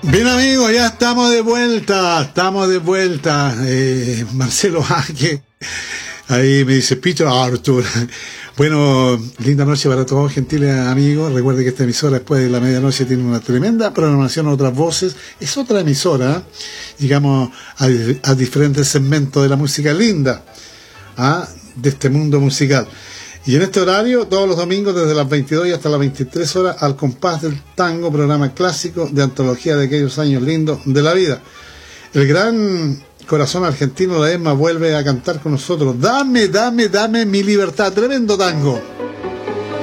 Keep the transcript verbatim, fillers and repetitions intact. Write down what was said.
Bien amigos, ya estamos de vuelta, estamos de vuelta. Eh, Marcelo Jaque, ahí me dice Peter Arthur. Bueno, linda noche para todos, gentiles amigos. Recuerde que esta emisora después de la medianoche tiene una tremenda programación, otras voces. Es otra emisora, digamos, a, a diferentes segmentos de la música linda, ¿ah? de este mundo musical. Y en este horario, todos los domingos, desde las veintidós y hasta las veintitrés horas, al compás del tango, programa clásico de antología de aquellos años lindos de la vida. El gran corazón argentino, la ESMA, vuelve a cantar con nosotros. Dame, dame, dame mi libertad. Tremendo tango.